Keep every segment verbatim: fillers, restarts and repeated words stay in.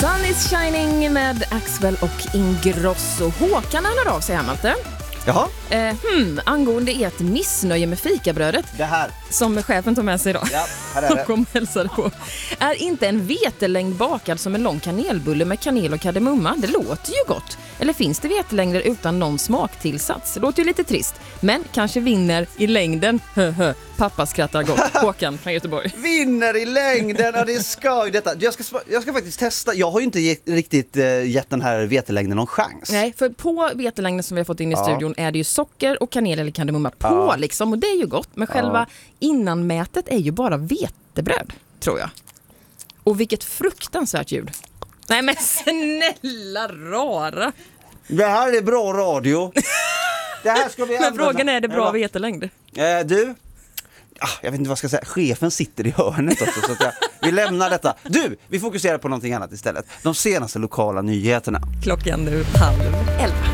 Sun is shining med Axwell och Ingrosso. Håkan hör av sig här, Malte. Jaha. Eh, hmm, angående ert missnöje med fikabrödet. Det här. Som chefen tog med sig idag. Ja, här är det. Och kom och hälsade på. Är inte en vetelängd bakad som en lång kanelbulle med kanel och kardemumma? Det låter ju gott. Eller finns det vetelängder utan någon smaktillsats? Det låter ju lite trist. Men kanske vinner i längden. Hö, pappa skrattar gott. Håkan från Göteborg. Vinner i längden, ja, det är skoj detta. Jag ska, jag ska faktiskt testa. Jag har ju inte gett, riktigt uh, gett den här vetelängden någon chans. Nej, för på vetelängden som vi har fått in i ja. studion är det ju socker och kanel eller kardemumma på ja. liksom. Och det är ju gott. Men själva ja. innanmätet är ju bara vetebröd, tror jag. Och vilket fruktansvärt ljud. Nej men snälla rara. Det här är bra radio. Det här ska vi men frågan är, är det bra vetelängd? Eh, du, ah, jag vet inte vad jag ska säga. Chefen sitter i hörnet också, så att jag, vi lämnar detta. Du, vi fokuserar på någonting annat istället. De senaste lokala nyheterna. Klockan nu halv elva.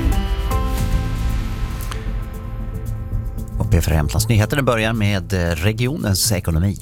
Och P fyra Jämtlands nyheter börjar med regionens ekonomi.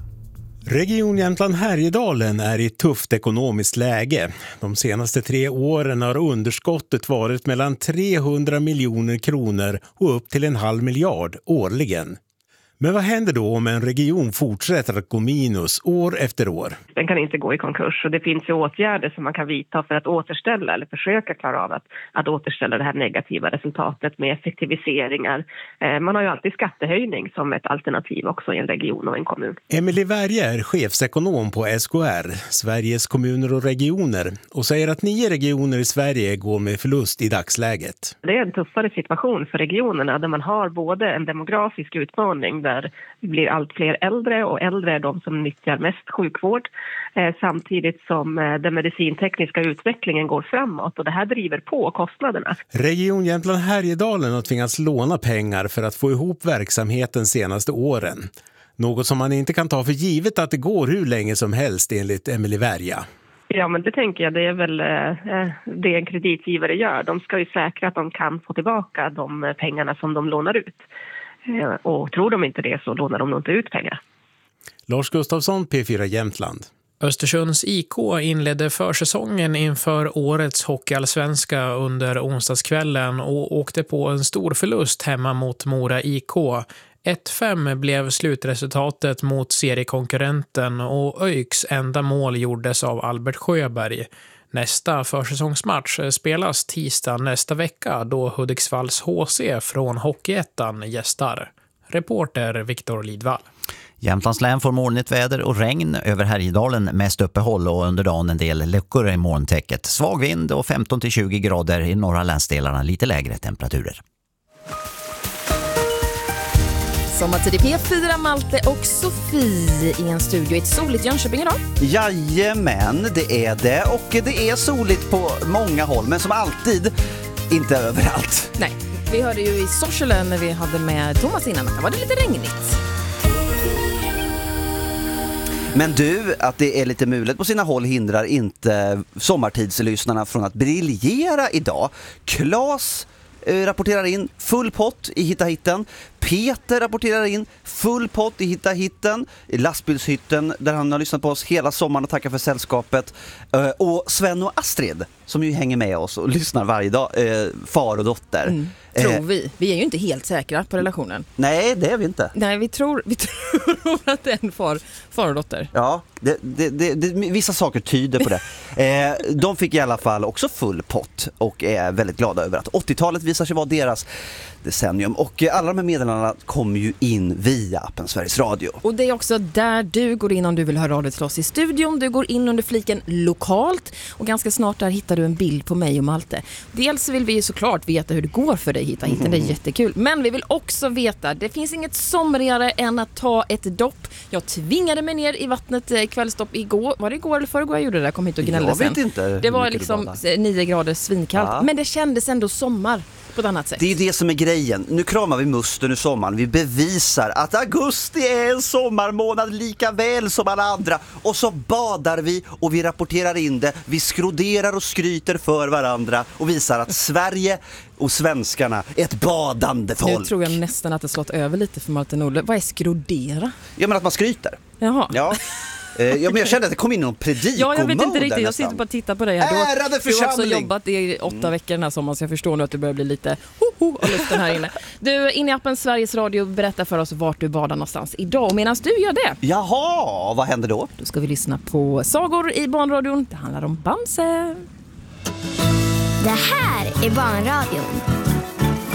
Region Jämtland Härjedalen är i ett tufft ekonomiskt läge. De senaste tre åren har underskottet varit mellan trehundra miljoner kronor och upp till en halv miljard årligen. Men vad händer då om en region fortsätter att gå minus år efter år? Den kan inte gå i konkurs, och det finns ju åtgärder som man kan vidta för att återställa eller försöka klara av att, att återställa det här negativa resultatet med effektiviseringar. Eh, man har ju alltid skattehöjning som ett alternativ också i en region och en kommun. Emelie Värje är chefsekonom på S K R, Sveriges kommuner och regioner, och säger att nio regioner i Sverige går med förlust i dagsläget. Det är en tuffare situation för regionerna där man har både en demografisk utmaning där det blir allt fler äldre, och äldre är de som nyttjar mest sjukvård, eh, samtidigt som eh, den medicintekniska utvecklingen går framåt, och det här driver på kostnaderna. Region Jämtland Härjedalen har tvingats låna pengar för att få ihop verksamheten senaste åren. Något som man inte kan ta för givet att det går hur länge som helst enligt Emelie Värja. Ja, men det tänker jag, det är väl eh, det en kreditgivare gör. De ska ju säkra att de kan få tillbaka de pengarna som de lånar ut. Och tror de inte det så lånar de nog inte ut pengar. Lars Gustafsson, P fyra Jämtland. Östersunds I K inledde försäsongen inför årets hockeyallsvenska under onsdagskvällen och åkte på en stor förlust hemma mot Mora I K. ett fem blev slutresultatet mot seriekonkurrenten, och Öjks enda mål gjordes av Albert Sjöberg. Nästa försäsongsmatch spelas tisdag nästa vecka då Hudiksvalls H C från Hockeyettan gästar. Reporter Viktor Lidvall. Jämtlands län får molnigt väder och regn, över Härjedalen mest uppehåll och under dagen en del luckor i molntäcket. Svag vind och femton till tjugo grader i norra länsdelarna, lite lägre temperaturer. Sommartid i P fyra, Malte och Sofie i en studio i ett soligt Jönköping idag. Jajamän, det är det. Och det är soligt på många håll, men som alltid inte överallt. Nej, vi hörde ju i Sorsele när vi hade med Thomas innan att det var det lite regnigt. Men du, att det är lite mulet på sina håll hindrar inte sommartidslyssnarna från att briljera idag. Claes rapporterar in full pott i Hitta Hitten. Peter rapporterar in full pott i Hitta Hitten, i lastbilshytten där han har lyssnat på oss hela sommaren och tackar för sällskapet. Och Sven och Astrid som ju hänger med oss och lyssnar varje dag, far och dotter. Mm. Tror vi. Vi är ju inte helt säkra på relationen. Nej, det är vi inte. Nej, vi tror, vi tror att det är en far, far och dotter. Ja, det, det, det, det, vissa saker tyder på det. Eh, de fick i alla fall också full pott och är väldigt glada över att åttiotalet visar sig vara deras decennium. Och alla de här meddelarna kommer ju in via appen Sveriges Radio. Och det är också där du går in om du vill höra radio till oss i studion. Du går in under fliken lokalt och ganska snart där hittar du en bild på mig och Malte. Dels vill vi ju såklart veta hur det går för dig Hitta Hitten, det är jättekul. Men vi vill också veta, det finns inget somrigare än att ta ett dopp. Jag tvingade mig ner i vattnet kvällstopp igår. Var det igår eller förrgår jag gjorde det? Jag kom hit och gnällde sen. Jag vet inte. Det var liksom nio grader svinkallt. Ja. Men det kändes ändå sommar på ett annat sätt. Det är det som är grejen. Nu kramar vi musten ur sommaren. Vi bevisar att augusti är en sommarmånad lika väl som alla andra. Och så badar vi och vi rapporterar in det. Vi skroderar och skryter för varandra och visar att Sverige och svenskarna är ett badande folk. Nu tror jag nästan att det slått över lite för Martin Olle. Vad är skrodera? Ja, men att man skryter. Jaha. Ja. Eh, ja, men jag kände att det kom in någon predikomode. Ja, jag vet inte riktigt. Jag nästan. sitter bara och tittar på dig här. Ärade Du har också församling! jobbat i åtta mm. veckor den här sommaren, så jag förstår nu att det börjar bli lite ho ho och luften här inne. Du, in i appen Sveriges Radio, berätta för oss vart du badar någonstans idag. Och medan du gör det... Jaha, vad händer då? Då ska vi lyssna på sagor i Barnradion. Det handlar om Bamse. Det här är Barnradion.